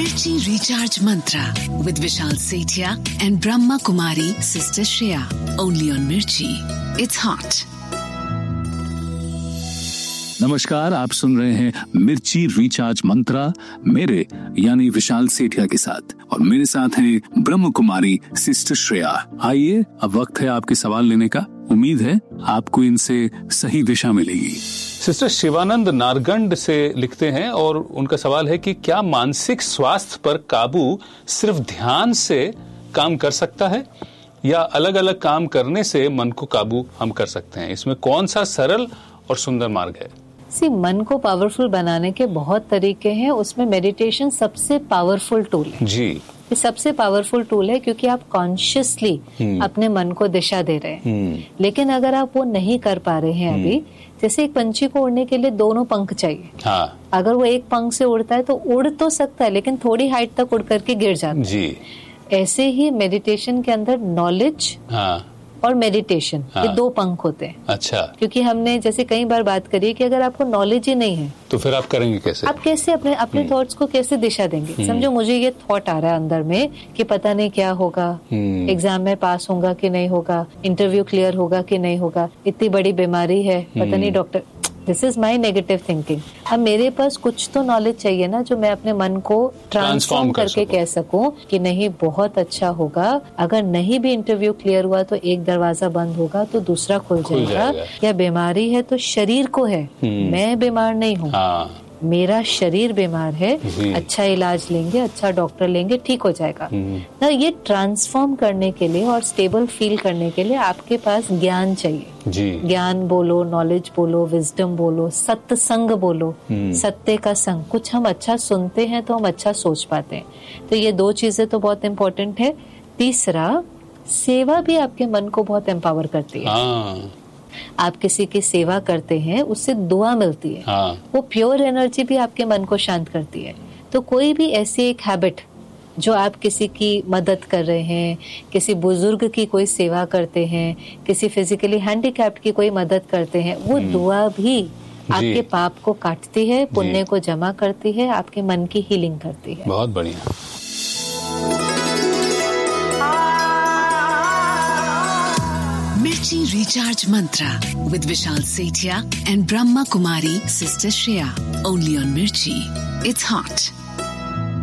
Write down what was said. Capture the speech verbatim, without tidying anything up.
Mirchi Recharge Mantra with Vishal Sethia and Brahma Kumari Sister Shreya. Only on Mirchi. It's hot. नमस्कार, आप सुन रहे हैं मिर्ची recharge मंत्रा मेरे यानी विशाल सेठिया के साथ, और मेरे साथ हैं ब्रह्म कुमारी सिस्टर श्रेया। आइए, अब वक्त है आपके सवाल लेने का। उम्मीद है आपको इनसे सही दिशा मिलेगी। सिस्टर शिवानंद नारगंड से लिखते हैं और उनका सवाल है कि क्या मानसिक स्वास्थ्य पर काबू सिर्फ ध्यान से काम कर सकता है या अलग अलग काम करने से मन को काबू हम कर सकते हैं? इसमें कौन सा सरल और सुंदर मार्ग है? सी मन को पावरफुल बनाने के बहुत तरीके हैं, उसमें मेडिटेशन सबसे पावरफुल टूल है जी। ये सबसे पावरफुल टूल है क्योंकि आप कॉन्शियसली अपने मन को दिशा दे रहे हैं। लेकिन अगर आप वो नहीं कर पा रहे हैं अभी, जैसे एक पंछी को उड़ने के लिए दोनों पंख चाहिए। हाँ। अगर वो एक पंख से उड़ता है तो उड़ तो सकता है लेकिन थोड़ी हाइट तक उड़ करके गिर जाता है जी। ऐसे ही मेडिटेशन के अंदर नॉलेज हाँ। और मेडिटेशन हाँ। ये दो पंख होते हैं। अच्छा। क्योंकि हमने जैसे कई बार बात करी कि अगर आपको नॉलेज ही नहीं है तो फिर आप करेंगे कैसे? आप कैसे अपने अपने थॉट्स को कैसे दिशा देंगे? समझो मुझे ये थॉट आ रहा है अंदर में कि पता नहीं क्या होगा, एग्जाम में पास होगा कि नहीं होगा, इंटरव्यू क्लियर होगा कि नहीं होगा, इतनी बड़ी बीमारी है, पता नहीं doctor. This is my negative thinking. अब मेरे पास कुछ तो नॉलेज चाहिए ना जो मैं अपने मन को ट्रांसफॉर्म कर करके कह सकूं कि नहीं बहुत अच्छा होगा। अगर नहीं भी इंटरव्यू क्लियर हुआ तो एक दरवाजा बंद होगा तो दूसरा खुल जाएगा, जाएगा। या बीमारी है तो शरीर को है, मैं बीमार नहीं हूँ, मेरा शरीर बीमार है, अच्छा इलाज लेंगे, अच्छा डॉक्टर लेंगे, ठीक हो जाएगा ना। ये ट्रांसफॉर्म करने के लिए और स्टेबल फील करने के लिए आपके पास ज्ञान चाहिए जी। ज्ञान बोलो, नॉलेज बोलो, विजडम बोलो, सत्संग बोलो, सत्य का संग। कुछ हम अच्छा सुनते हैं तो हम अच्छा सोच पाते हैं। तो ये दो चीजें तो बहुत इम्पोर्टेंट है। तीसरा, सेवा भी आपके मन को बहुत एम्पावर करती है। आप किसी की सेवा करते हैं, उससे दुआ मिलती है हाँ। वो प्योर एनर्जी भी आपके मन को शांत करती है। तो कोई भी ऐसी एक हैबिट जो आप किसी की मदद कर रहे हैं, किसी बुजुर्ग की कोई सेवा करते हैं, किसी फिजिकली हैंडीकैप्ड की कोई मदद करते हैं, वो दुआ भी आपके पाप को काटती है, पुण्य को जमा करती है, आपके मन की हीलिंग करती है। बहुत बढ़िया। Mirchi Recharge Mantra with Vishal Sethia and Brahma Kumari Sister Shreya. Only on Mirchi. It's hot.